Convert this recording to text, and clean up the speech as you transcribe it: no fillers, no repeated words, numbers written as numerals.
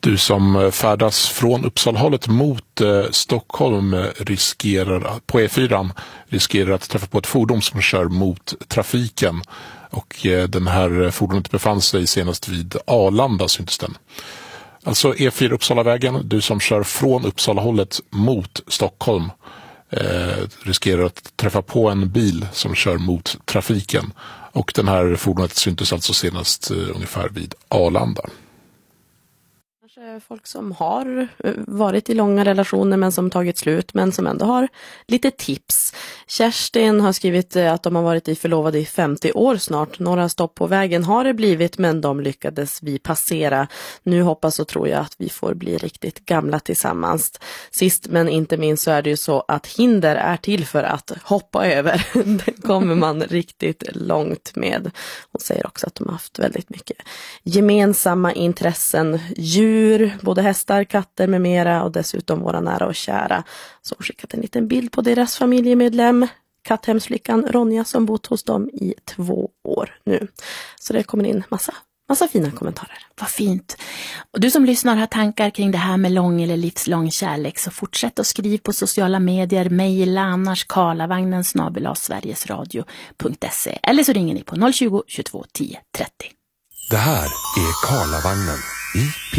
Du som färdas från Uppsalahållet mot Stockholm på E4 riskerar att träffa på ett fordon som kör mot trafiken. Och den här fordonet befann sig senast vid Arlanda, syntes den. Alltså E4 Uppsalavägen, du som kör från Uppsalahållet mot Stockholm riskerar att träffa på en bil som kör mot trafiken. Och den här fordonet syntes alltså senast ungefär vid Arlanda. Folk som har varit i långa relationer men som tagit slut men som ändå har lite tips. Kerstin har skrivit att de har varit förlovade i 50 år snart. Några stopp på vägen har det blivit men de lyckades vi passera. Nu hoppas och tror jag att vi får bli riktigt gamla tillsammans. Sist men inte minst så är det ju så att hinder är till för att hoppa över. Det kommer man riktigt långt med. Hon säger också att de har haft väldigt mycket gemensamma intressen. Djur, både hästar, katter med mera och dessutom våra nära och kära. Så har skickat en liten bild på deras familjemedlem, katthemsflickan Ronja som bott hos dem i 2 år nu. Så det kommer in massa fina kommentarer. Vad fint. Och du som lyssnar har tankar kring det här med lång eller livslång kärlek, så fortsätt att skriva på sociala medier, mejla annars karlavagnen@sverigesradio.se eller så ringer ni på 020 22 10 30. Det här är Karlavagnen i